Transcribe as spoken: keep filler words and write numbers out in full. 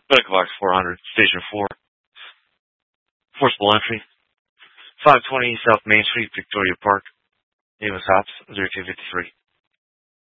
Medical Box four hundred, Station four. Forcible entry. five twenty South Main Street, Victoria Park. Name is Hops, zero two five three.